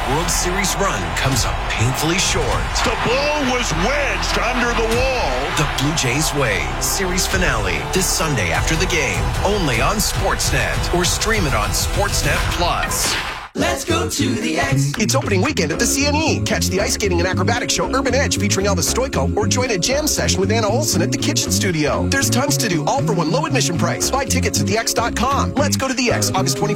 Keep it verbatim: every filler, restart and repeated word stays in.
World Series run comes up painfully short. The ball was wedged under the wall. The Blue Jays way. Series finale this Sunday after the game. Only on Sportsnet or stream it on Sportsnet Plus. Let's go to the X. It's opening weekend at the C N E. Catch the ice skating and acrobatics show Urban Edge featuring Elvis Stoico or join a jam session with Anna Olson at the Kitchen Studio. There's tons to do, all for one low admission price. Buy tickets at the X dot com. Let's go to the X, August twenty-fourth.